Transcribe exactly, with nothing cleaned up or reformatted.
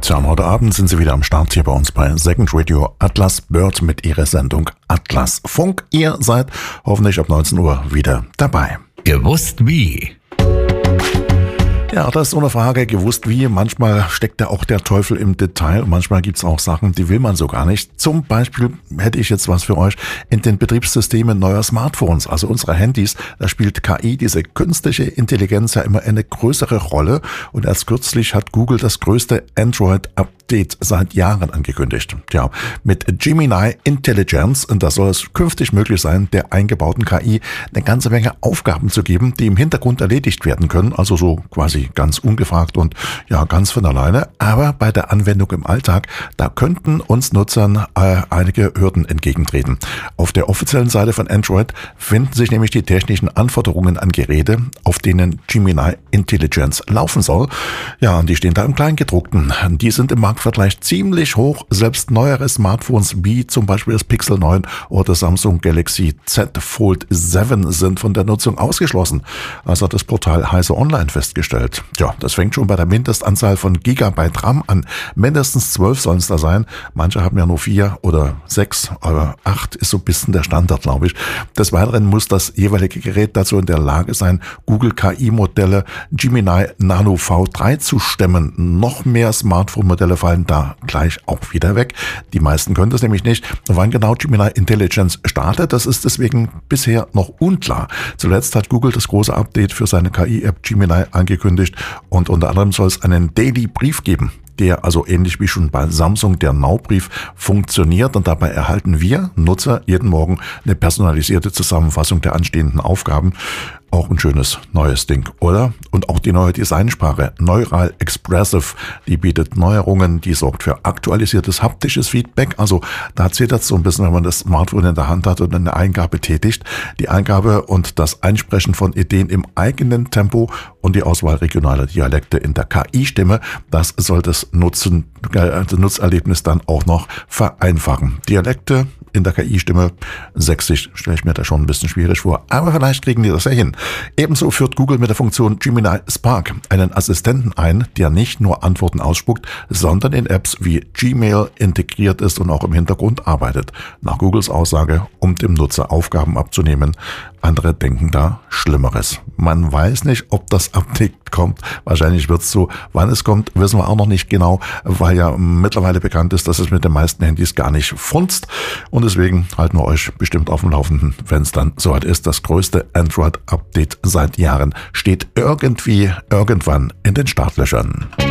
Tja, und heute Abend sind Sie wieder am Start hier bei uns bei Second Radio Atlas Bird mit Ihrer Sendung Atlas Funk. Ihr seid hoffentlich ab neunzehn Uhr wieder dabei. Gewusst wie? Ja, das ist ohne Frage gewusst wie. Manchmal steckt da auch der Teufel im Detail und manchmal gibt es auch Sachen, die will man so gar nicht. Zum Beispiel hätte ich jetzt was für euch in den Betriebssystemen neuer Smartphones, also unserer Handys. Da spielt K I, diese künstliche Intelligenz, ja immer eine größere Rolle. Und erst kürzlich hat Google das größte Android-Update seit Jahren angekündigt. Tja, mit Gemini Intelligence, und da soll es künftig möglich sein, der eingebauten K I eine ganze Menge Aufgaben zu geben, die im Hintergrund erledigt werden können, also so quasi ganz ungefragt und ja ganz von alleine. Aber bei der Anwendung im Alltag, da könnten uns Nutzern äh, einige Hürden entgegentreten. Auf der offiziellen Seite von Android finden sich nämlich die technischen Anforderungen an Geräte, auf denen Gemini Intelligence laufen soll. Ja, und die stehen da im Kleingedruckten. Die sind im Marktvergleich ziemlich hoch. Selbst neuere Smartphones wie zum Beispiel das Pixel neun oder Samsung Galaxy Z Fold sieben sind von der Nutzung ausgeschlossen. Das hat das Portal Heise Online festgestellt. Tja, das fängt schon bei der Mindestanzahl von Gigabyte RAM an. Mindestens zwölf sollen es da sein. Manche haben ja nur vier oder sechs, aber acht ist so ein bisschen der Standard, glaube ich. Des Weiteren muss das jeweilige Gerät dazu in der Lage sein, Google K I-Modelle Gemini Nano V drei zu stemmen. Noch mehr Smartphone-Modelle fallen da gleich auch wieder weg. Die meisten können das nämlich nicht. Wann genau Gemini Intelligence startet, das ist deswegen bisher noch unklar. Zuletzt hat Google das große Update für seine K I-App Gemini angekündigt und unter anderem soll es einen Daily-Brief geben, der also ähnlich wie schon bei Samsung der Now-Brief funktioniert, und dabei erhalten wir Nutzer jeden Morgen eine personalisierte Zusammenfassung der anstehenden Aufgaben. Auch ein schönes neues Ding, oder? Und auch die neue Designsprache Neural Expressive, die bietet Neuerungen, die sorgt für aktualisiertes haptisches Feedback. Also da zittert es so ein bisschen, wenn man das Smartphone in der Hand hat und eine Eingabe tätigt. Die Eingabe und das Einsprechen von Ideen im eigenen Tempo und die Auswahl regionaler Dialekte in der K I-Stimme, das soll das Nutzen, äh, das Nutzerlebnis dann auch noch vereinfachen. Dialekte in der K I-Stimme, Sächsisch stelle ich mir da schon ein bisschen schwierig vor, aber vielleicht kriegen die das ja hin. Ebenso führt Google mit der Funktion Gemini Spark einen Assistenten ein, der nicht nur Antworten ausspuckt, sondern in Apps wie Gmail integriert ist und auch im Hintergrund arbeitet. Nach Googles Aussage, um dem Nutzer Aufgaben abzunehmen. Andere denken da Schlimmeres. Man weiß nicht, ob das Update kommt. Wahrscheinlich wird es so. Wann es kommt, wissen wir auch noch nicht genau, weil ja mittlerweile bekannt ist, dass es mit den meisten Handys gar nicht funzt. Und deswegen halten wir euch bestimmt auf dem Laufenden, wenn es dann soweit ist. Das größte Android-Update seit Jahren steht irgendwie irgendwann in den Startlöchern.